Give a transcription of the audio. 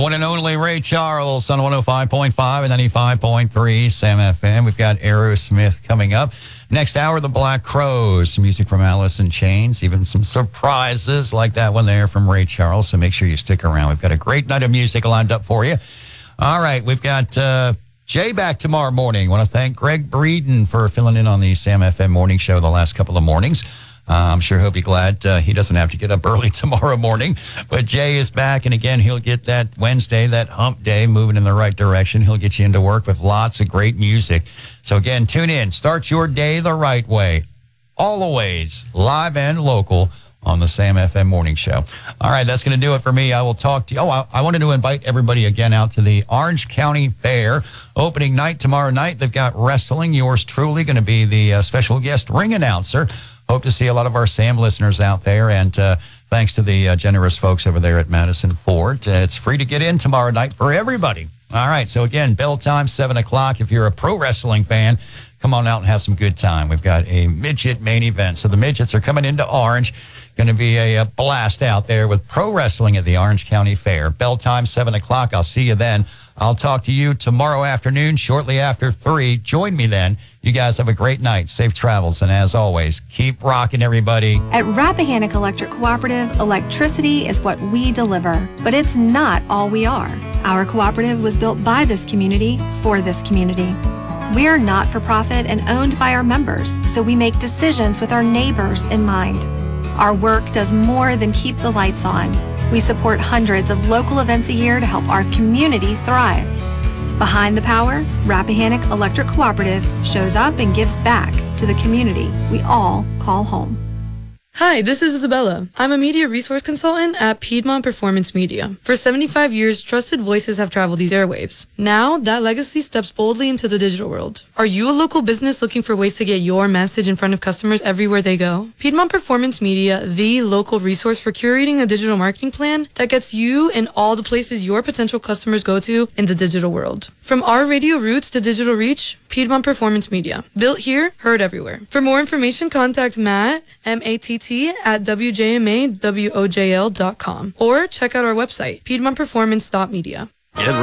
one and only Ray Charles on 105.5 and 95.3 Sam FM. We've got Aerosmith coming up. Next hour, the Black Crowes, some music from Alice in Chains, even some surprises like that one there from Ray Charles. So make sure you stick around. We've got a great night of music lined up for you. All right, we've got Jay back tomorrow morning. Want to thank Greg Breeden for filling in on the Sam FM morning show the last couple of mornings. I'm sure he'll be glad he doesn't have to get up early tomorrow morning. But Jay is back, and again, he'll get that Wednesday, that hump day, moving in the right direction. He'll get you into work with lots of great music. So again, tune in. Start your day the right way. Always live and local on the Sam FM Morning Show. All right, that's going to do it for me. I will talk to you. I wanted to invite everybody again out to the Orange County Fair. Opening night tomorrow night. They've got wrestling. Yours truly going to be the special guest ring announcer. Hope to see a lot of our Sam listeners out there, and thanks to the generous folks over there at Madison Ford. It's free to get in tomorrow night for everybody. All right, so again, bell time, 7 o'clock. If you're a pro wrestling fan, come on out and have some good time. We've got a midget main event. So the midgets are coming into Orange. Going to be a blast out there with pro wrestling at the Orange County Fair. Bell time, 7 o'clock. I'll see you then. I'll talk to you tomorrow afternoon, shortly after 3. Join me then. You guys have a great night. Safe travels. And as always, keep rocking, everybody. At Rappahannock Electric Cooperative, electricity is what we deliver. But it's not all we are. Our cooperative was built by this community for this community. We are not for profit and owned by our members, so we make decisions with our neighbors in mind. Our work does more than keep the lights on. We support hundreds of local events a year to help our community thrive. Behind the power, Rappahannock Electric Cooperative shows up and gives back to the community we all call home. Hi, this is Isabella. I'm a media resource consultant at Piedmont Performance Media. For 75 years, trusted voices have traveled these airwaves. Now, that legacy steps boldly into the digital world. Are you a local business looking for ways to get your message in front of customers everywhere they go? Piedmont Performance Media, the local resource for curating a digital marketing plan that gets you in all the places your potential customers go to in the digital world. From our radio roots to digital reach, Piedmont Performance Media. Built here, heard everywhere. For more information, contact Matt, M-A-T-T, at WJMAWOJL.com or check out our website, piedmontperformance.media.